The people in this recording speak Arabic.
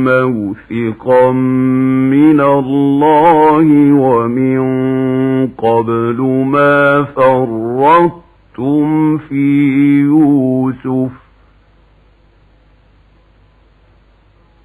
موثقا من الله ومن قبل ما فرطتم في